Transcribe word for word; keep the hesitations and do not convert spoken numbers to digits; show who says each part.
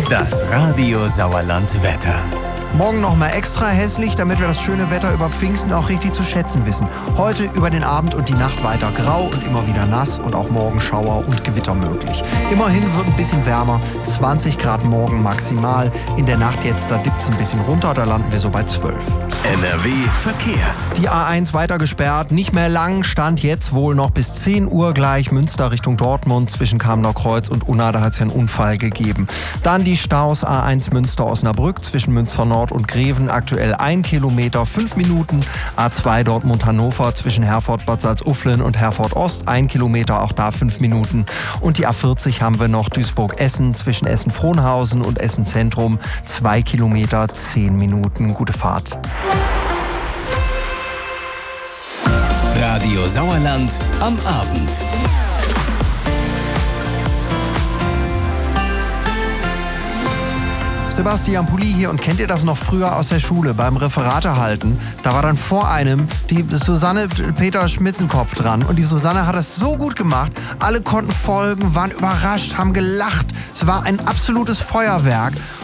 Speaker 1: Das Radio Sauerland Wetter.
Speaker 2: Morgen noch mal extra hässlich, damit wir das schöne Wetter über Pfingsten auch richtig zu schätzen wissen. Heute über den Abend und die Nacht weiter grau und immer wieder nass und auch morgen Schauer und Gewitter möglich. Immerhin wird ein bisschen wärmer, zwanzig Grad morgen maximal. In der Nacht jetzt, da dippt es ein bisschen runter, da landen wir so bei zwölf.
Speaker 1: N R W Verkehr.
Speaker 2: Die A eins weiter gesperrt, nicht mehr lang, stand jetzt wohl noch bis zehn Uhr gleich Münster Richtung Dortmund zwischen Kamener Kreuz und Unna, da hat es ja einen Unfall gegeben. Dann die Staus A eins Münster Osnabrück zwischen Münster Nord und Greven, aktuell ein Kilometer, fünf Minuten. A zwei Dortmund Hannover zwischen Herford Bad Salzuflen und Herford Ost, ein Kilometer, auch da fünf Minuten. Und die A vierzig haben wir noch Duisburg Essen zwischen Essen Frohnhausen und Essen Zentrum, zwei Kilometer, zehn Minuten. Gute Fahrt.
Speaker 1: Radio Sauerland am Abend.
Speaker 2: Sebastian Pulli hier, und kennt ihr das noch früher aus der Schule beim Referate halten? Da war dann vor einem die Susanne Peter Schmitzenkopf dran, und die Susanne hat das so gut gemacht. Alle konnten folgen, waren überrascht, haben gelacht. Es war ein absolutes Feuerwerk.